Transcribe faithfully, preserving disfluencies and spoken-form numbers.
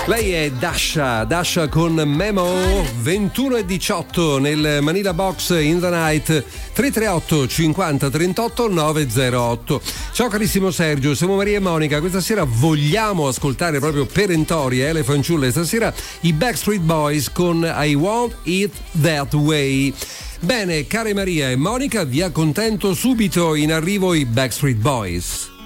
Lei è Dasha, Dasha con Memo. Ventuno e diciotto nel Manila Box in the Night. Tre tre otto cinquanta trentotto novecentotto. Ciao carissimo Sergio, siamo Maria e Monica. Questa sera vogliamo ascoltare proprio perentorie, eh, le fanciulle. Stasera i Backstreet Boys con I Want It That Way. Bene, care Maria e Monica, vi accontento subito, in arrivo i Backstreet Boys.